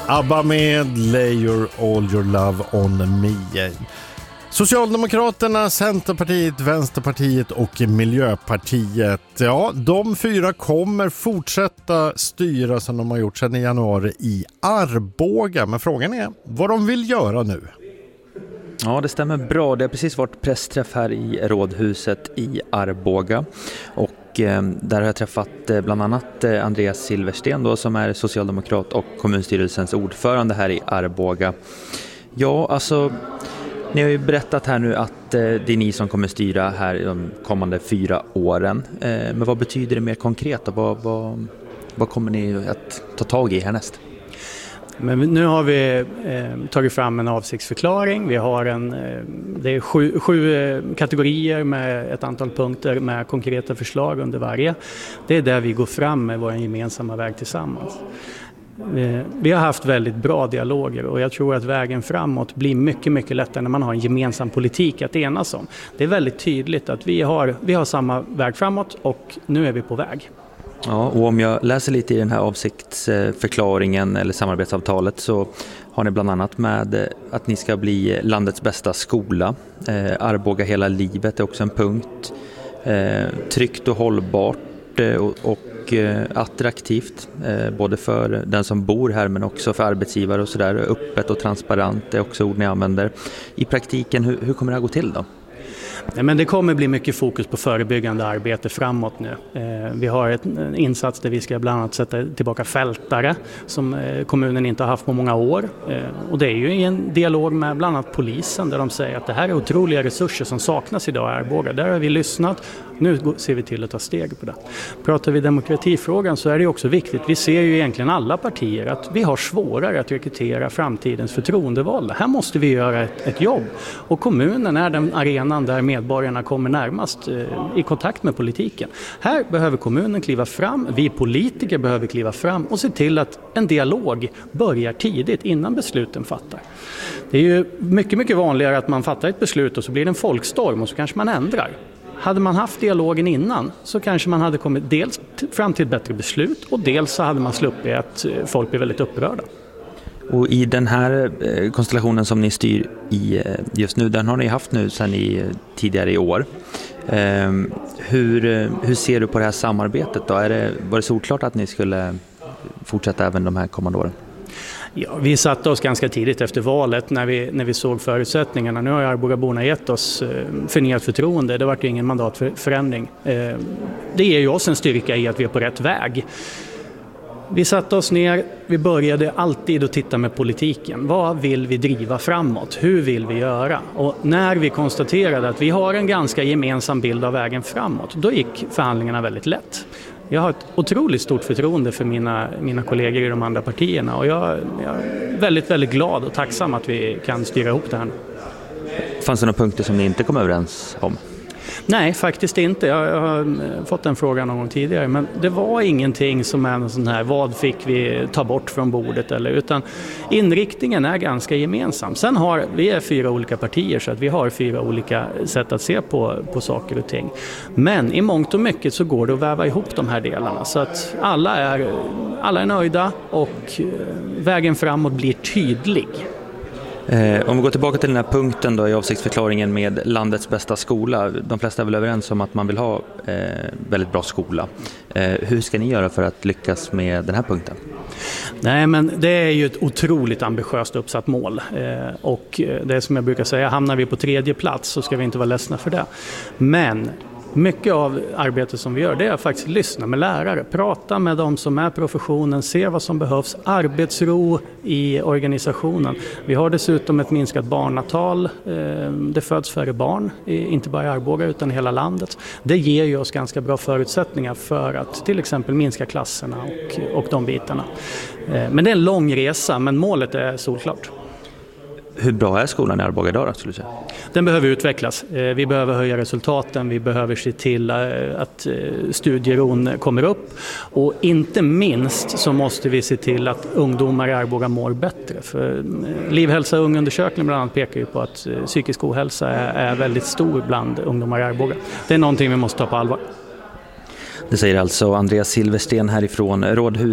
ABBA med Lay all your love on me. Socialdemokraterna, Centerpartiet, Vänsterpartiet och Miljöpartiet. Ja, de fyra kommer fortsätta styra som de har gjort sedan i januari i Arboga. Men frågan är vad de vill göra nu. Ja, det stämmer bra. Det har precis varit pressträff här i Rådhuset i Arboga. Och där har jag träffat bland annat Andreas Silversten då, som är socialdemokrat och kommunstyrelsens ordförande här i Arboga. Ja, alltså ni har ju berättat här nu att det är ni som kommer styra här de kommande 4 åren. Men vad betyder det mer konkret? Vad kommer ni att ta tag i härnäst? Men nu har vi tagit fram en avsiktsförklaring. Vi har det är 7 kategorier med ett antal punkter med konkreta förslag under varje. Det är där vi går fram med vår gemensamma väg tillsammans. Vi har haft väldigt bra dialoger och jag tror att vägen framåt blir mycket, mycket lättare när man har en gemensam politik att enas om. Det är väldigt tydligt att vi har samma väg framåt och nu är vi på väg. Ja, och om jag läser lite i den här avsiktsförklaringen eller samarbetsavtalet så har ni bland annat med att ni ska bli landets bästa skola. Arboga hela livet är också en punkt. Tryggt och hållbart och attraktivt både för den som bor här men också för arbetsgivare och sådär. Öppet och transparent är också ord ni använder. I praktiken, hur kommer det att gå till då? Nej, men det kommer bli mycket fokus på förebyggande arbete framåt nu. Vi har en insats där vi ska bland annat sätta tillbaka fältare som kommunen inte har haft på många år. Och det är ju i en dialog med bland annat polisen där de säger att det här är otroliga resurser som saknas idag i Arboga. Där har vi lyssnat. Nu ser vi till att ta steg på det. Pratar vi demokratifrågan så är det också viktigt. Vi ser ju egentligen alla partier att vi har svårare att rekrytera framtidens förtroendevalda. Här måste vi göra ett jobb. Och kommunen är den arenan där medborgarna kommer närmast i kontakt med politiken. Här behöver kommunen kliva fram, vi politiker behöver kliva fram och se till att en dialog börjar tidigt innan besluten fattar. Det är ju mycket, mycket vanligare att man fattar ett beslut och så blir det en folkstorm och så kanske man ändrar. Hade man haft dialogen innan så kanske man hade kommit dels fram till ett bättre beslut och dels så hade man sluppit att folk blir väldigt upprörda. Och i den här konstellationen som ni styr i just nu, den har ni haft nu sedan tidigare i år. Hur ser du på det här samarbetet då? Var det solklart att ni skulle fortsätta även de här kommande åren? Ja, vi satte oss ganska tidigt efter valet när vi såg förutsättningarna. Nu har Arbogaborna gett oss förnyat förtroende. Det var ju ingen mandatförändring. Det ger ju oss en styrka i att vi är på rätt väg. Vi satte oss ner, vi började alltid att titta med politiken. Vad vill vi driva framåt? Hur vill vi göra? Och när vi konstaterade att vi har en ganska gemensam bild av vägen framåt, då gick förhandlingarna väldigt lätt. Jag har ett otroligt stort förtroende för mina kollegor i de andra partierna och jag är väldigt, väldigt glad och tacksam att vi kan styra ihop det här. Fanns det några punkter som ni inte kom överens om? Nej, faktiskt inte. Jag har fått den frågan någon gång tidigare. Men det var ingenting som är en sån här, vad fick vi ta bort från bordet? Utan inriktningen är ganska gemensam. Sen vi är 4 olika partier så att vi har 4 olika sätt att se på saker och ting. Men i mångt och mycket så går det att väva ihop de här delarna. Så att alla är nöjda och vägen framåt blir tydlig. Om vi går tillbaka till den här punkten då i avsiktsförklaringen med landets bästa skola. De flesta är väl överens om att man vill ha väldigt bra skola. Hur ska ni göra för att lyckas med den här punkten? Nej, men det är ju ett otroligt ambitiöst uppsatt mål. Och det som jag brukar säga, hamnar vi på 3:e plats så ska vi inte vara ledsna för det. Men mycket av arbetet som vi gör, det är att faktiskt lyssna med lärare, prata med de som är professionen, se vad som behövs, arbetsro i organisationen. Vi har dessutom ett minskat barnatal, det föds färre barn, inte bara i Arboga utan i hela landet. Det ger ju oss ganska bra förutsättningar för att till exempel minska klasserna och de bitarna. Men det är en lång resa, men målet är solklart. Hur bra är skolan i Arboga idag då, skulle du säga? Den behöver utvecklas. Vi behöver höja resultaten, vi behöver se till att studieron kommer upp och inte minst så måste vi se till att ungdomar i Arboga mår bättre. För Livhälsa ungundersökningen bland annat pekar ju på att psykisk ohälsa är väldigt stor bland ungdomar i Arboga. Det är någonting vi måste ta på allvar. Det säger alltså Andreas Silversten härifrån Rådhuset.